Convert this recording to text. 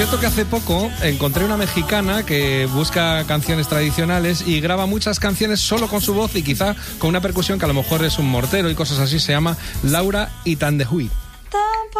Cierto que hace poco encontré una mexicana que busca canciones tradicionales y graba muchas canciones solo con su voz y quizá con una percusión que a lo mejor es un mortero y cosas así. Se llama Laura Itandehui.